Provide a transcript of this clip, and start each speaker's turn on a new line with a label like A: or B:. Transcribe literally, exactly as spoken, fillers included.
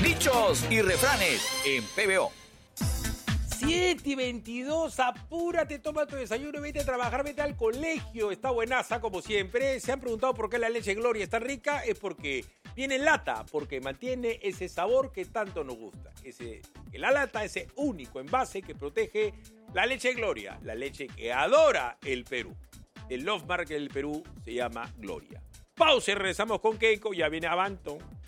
A: Dichos y refranes en P B O.
B: siete y veintidós, apúrate, toma tu desayuno y vete a trabajar, vete al colegio. Está buenaza como siempre. Se han preguntado por qué la leche Gloria está rica. Es porque viene en lata, porque mantiene ese sabor que tanto nos gusta. Ese, la lata, ese único envase que protege la leche Gloria, la leche que adora el Perú. El Love Mark del Perú se llama Gloria. Pausa y regresamos con Keiko. Ya viene Avanto.